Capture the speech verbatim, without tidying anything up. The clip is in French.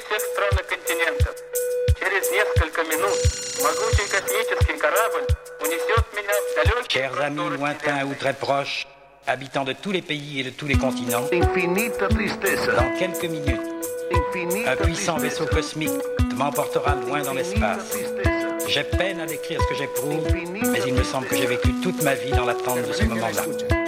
всех стран и континентов. Через несколько минут могучий космический корабль унесет меня в далекие... Chers amis lointains ou très proches, habitants de tous les pays et de tous les continents, dans quelques minutes, un puissant vaisseau cosmique m'emportera loin dans l'espace. J'ai peine à décrire ce que j'éprouve, mais il me semble que j'ai vécu toute ma vie dans l'attente de ce moment-là.